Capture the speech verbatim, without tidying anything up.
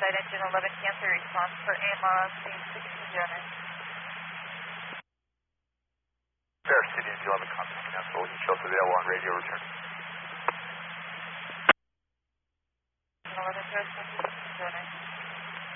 side engine eleven cancel response for A M R on scene sixty Jenner. Fair City engine eleven contact cancel. Shelter available on radio return. eleven Fair City sixty Jenner.